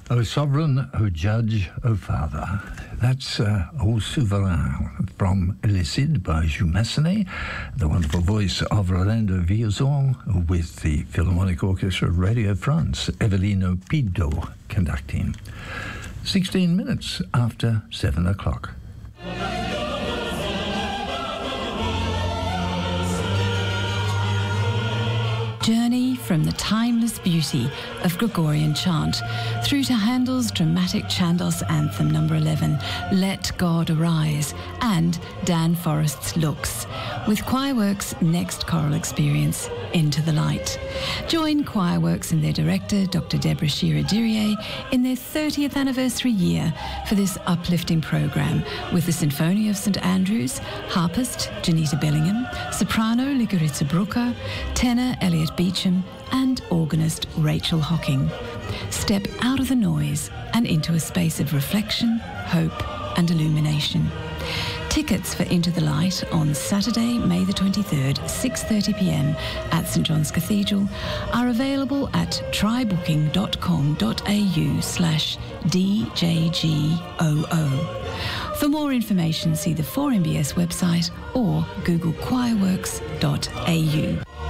O Sovereign, O Judge, O Father. That's O Souverain from Les Cid by Jules Massenet, the wonderful voice of Rolando Villazon with the Philharmonic Orchestra of Radio France, Evelino Pido conducting. 16 minutes after 7 o'clock. Journey from the timeless beauty of Gregorian chant through to Handel's dramatic Chandos anthem number 11, Let God Arise, and Dan Forrest's Looks, with Choirworks' next choral experience, Into the Light. Join Choirworks and their director, Dr. Deborah Shearer-Dirier, in their 30th anniversary year for this uplifting program with the Sinfonia of St Andrews, harpist Janita Bellingham, soprano Ligorizza Brucker, tenor Elliot Beecham, and organist Rachel Hocking. Step out of the noise and into a space of reflection, hope, and illumination. Tickets for Into the Light on Saturday, May the 23rd, 6:30 p.m. at St John's Cathedral are available at trybooking.com.au/DJGOO. For more information, see the 4MBS website or Google choirworks.au.